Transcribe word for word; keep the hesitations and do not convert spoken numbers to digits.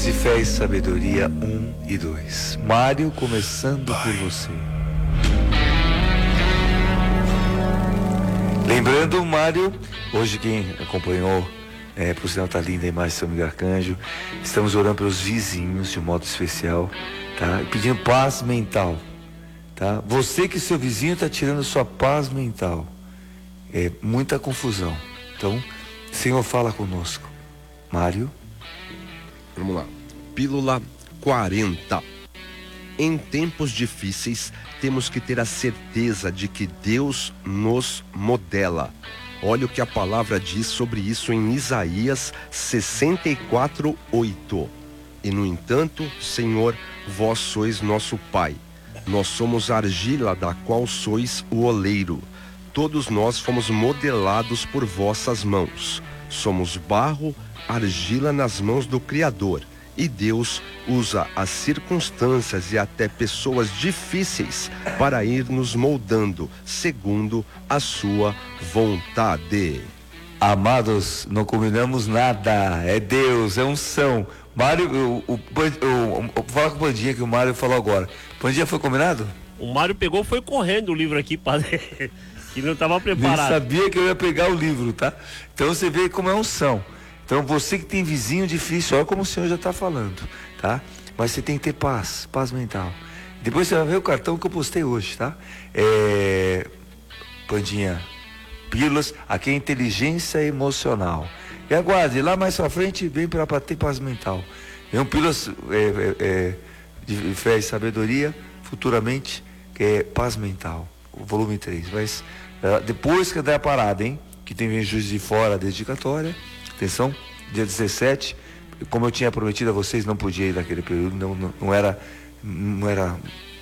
Pílulas de Fé e Sabedoria um e dois. Mário, começando por você. Lembrando, Mário, hoje quem acompanhou, é, por sinal tá linda a imagem de São Miguel Arcanjo, estamos orando pelos vizinhos de modo especial, tá? E pedindo paz mental, tá? Você que seu vizinho está tirando sua paz mental, é muita confusão. Então, Senhor, fala conosco. Mário. Vamos lá. Pílula quarenta. Em tempos difíceis, temos que ter a certeza de que Deus nos modela. Olha o que a palavra diz sobre isso em Isaías sessenta e quatro, oito. E no entanto, Senhor, vós sois nosso Pai. Nós somos a argila da qual sois o oleiro. Todos nós fomos modelados por vossas mãos. Somos barro, argila nas mãos do Criador. E Deus usa as circunstâncias e até pessoas difíceis para ir nos moldando segundo a sua vontade. Amados, não combinamos nada. É Deus, é unção. Mário, o, o, o, o, fala com o Pandinha que o Mário falou agora. Pandinha, foi combinado? O Mário pegou, foi correndo o livro aqui, padre, que não estava preparado. Nem sabia que eu ia pegar o livro, tá? Então você vê como é unção. Então você que tem vizinho difícil, olha como o Senhor já está falando, tá? Mas você tem que ter paz, paz mental. Depois você vai ver o cartão que eu postei hoje, tá? É... Pandinha, pílulas, aqui é inteligência emocional. E aguarde, lá mais pra frente vem para ter paz mental. Vem um pílulas é, é, é, de fé e sabedoria, futuramente, que é paz mental, o volume três. Mas é, depois que der a parada, hein? Que tem vem Juiz de Fora, a dedicatória. Atenção, dia dezessete, como eu tinha prometido a vocês, não podia ir naquele período, não, não, não era, não era